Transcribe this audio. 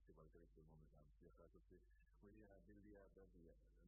अच्छी बढ़कर फिल्मों में काम किया था, कुछ मुझे दिल दिया दर्द दिया